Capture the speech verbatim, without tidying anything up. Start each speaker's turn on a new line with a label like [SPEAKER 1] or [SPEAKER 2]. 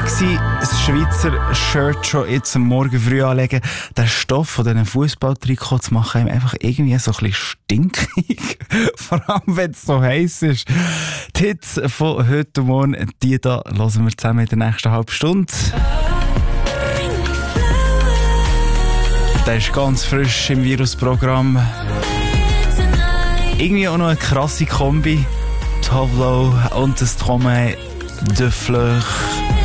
[SPEAKER 1] sexy Schweizer Shirt schon jetzt am Morgen früh anlegen. Den Stoff von diesen Fußballtrikots machen einem einfach irgendwie so ein bisschen stinkig. Vor allem, wenn es so heiß ist. Die Hits von heute Morgen, die da hören wir zusammen in der nächsten halben Stunde. Der ist ganz frisch im Virusprogramm. Irgendwie auch noch eine krasse Kombi. Tovlo und das Trommel de Fleur.